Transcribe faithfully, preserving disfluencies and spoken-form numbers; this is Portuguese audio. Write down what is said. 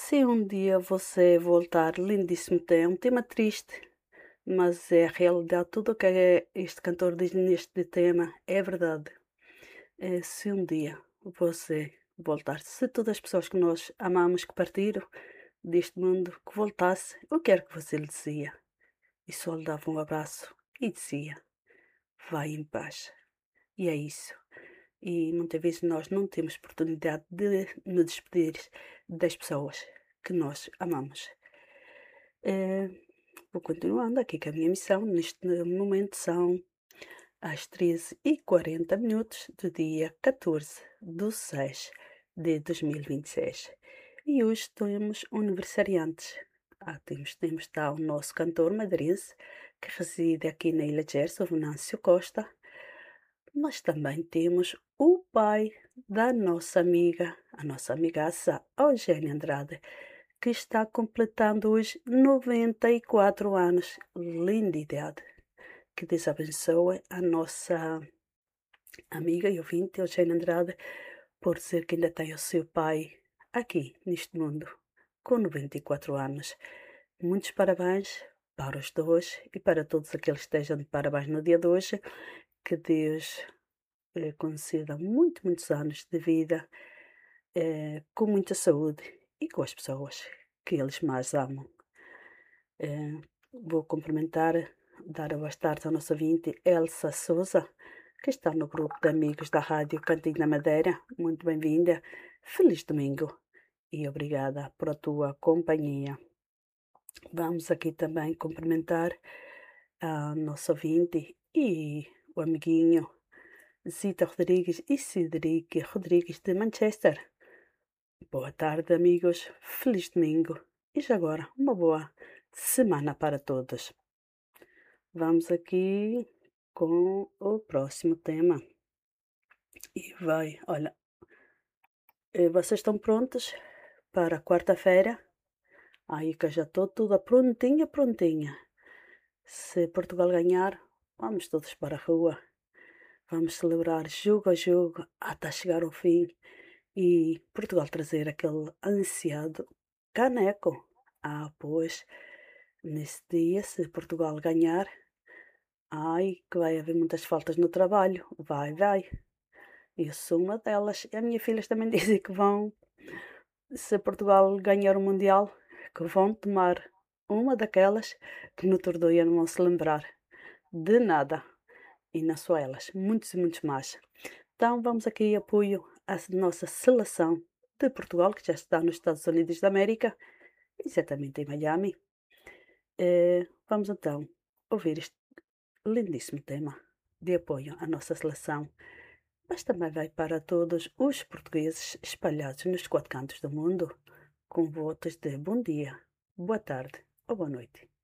Se um dia você voltar, lindíssimo tema, é um tema triste, mas é a realidade. Tudo o que é este cantor diz neste tema é verdade. É, se um dia você voltar, se todas as pessoas que nós amamos que partiram deste mundo, que voltasse, o que era que você lhe dizia? E só lhe dava um abraço e dizia, vai em paz. E é isso. E muitas vezes nós não temos oportunidade de nos despedir das pessoas que nós amamos. Eh, vou continuando aqui com a minha missão. Neste momento são às treze e quarenta minutos do dia catorze de seis de dois mil e vinte e seis. E hoje temos aniversariantes. Ah, temos, temos tá, o nosso cantor madeirense, que reside aqui na Ilha de Gerson, o Venâncio Costa. Mas também temos o pai da nossa amiga, a nossa amigaça Eugênia Andrade, que está completando hoje noventa e quatro anos. Linda idade. Que Deus abençoe a nossa amiga e ouvinte Eugênia Andrade por dizer que ainda tem o seu pai aqui neste mundo com noventa e quatro anos. Muitos parabéns para os dois e para todos aqueles que estejam de parabéns no dia de hoje. Que Deus eh, conceda muito, muitos anos de vida eh, com muita saúde e com as pessoas que eles mais amam. Eh, vou cumprimentar, dar as boas tardes à nossa ouvinte Elsa Souza, que está no grupo de amigos da Rádio Cantinho da Madeira. Muito bem-vinda. Feliz domingo e obrigada por a tua companhia. Vamos aqui também cumprimentar a nossa ouvinte e o amiguinho Zita Rodrigues e Cedric Rodrigues de Manchester. Boa tarde, amigos. Feliz domingo. E já agora, uma boa semana para todos. Vamos aqui com o próximo tema. E vai, olha, eh, vocês estão prontos para quarta-feira? Aí que já estou toda prontinha, prontinha. Se Portugal ganhar, vamos todos para a rua. Vamos celebrar jogo a jogo até chegar ao fim e Portugal trazer aquele ansiado caneco. Ah, pois, nesse dia, se Portugal ganhar, ai, que vai haver muitas faltas no trabalho. Vai, vai. Eu sou uma delas. E as minhas filhas também dizem que vão, se Portugal ganhar o Mundial, que vão tomar uma daquelas que no outro dia não vão se lembrar de nada. E não só elas, muitos e muitos mais. Então vamos aqui apoio à nossa seleção de Portugal, que já está nos Estados Unidos da América, exatamente em Miami. Eh, vamos então ouvir este lindíssimo tema de apoio à nossa seleção, mas também vai para todos os portugueses espalhados nos quatro cantos do mundo, com votos de bom dia, boa tarde ou boa noite.